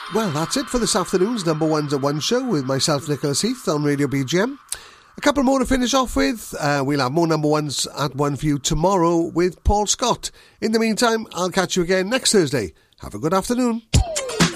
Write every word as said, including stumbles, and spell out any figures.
Well, that's it for this afternoon's Number Ones at One show with myself, Nicholas Heath, on Radio B G M. A couple more to finish off with. Uh, we'll have more Number Ones at One for you tomorrow with Paul Scott. In the meantime, I'll catch you again next Thursday. Have a good afternoon.